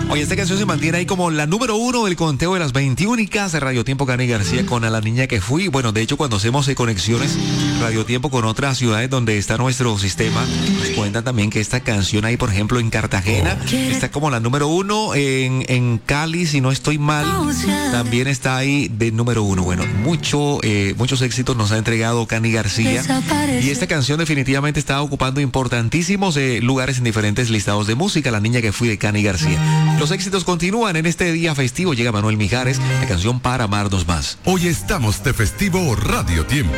Oye, esta canción se mantiene ahí como la número 1 del conteo de las 21 de Radio Tiempo. Cani García con A la niña que fui. Bueno, de hecho, cuando hacemos conexiones Radio Tiempo con otras ciudades donde está nuestro sistema, nos cuentan también que esta canción ahí, por ejemplo, en Cartagena, está como la número 1. En Cali, si no estoy mal, también está ahí de número 1. Bueno, muchos éxitos nos ha entregado Cani García. Y esta canción definitivamente está ocupando importantísimos lugares en diferentes listados de música. La niña que fui de Cani García. Los éxitos continúan en este día festivo. Llega Manuel Mijares, la canción Para amarnos más. Hoy estamos de festivo Radio Tiempo.